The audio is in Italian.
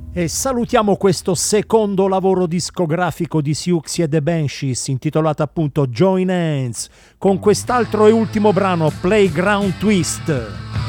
E salutiamo questo secondo lavoro discografico di Siouxsie e The Banshees, intitolato appunto Join Hands, con quest'altro e ultimo brano, Playground Twist.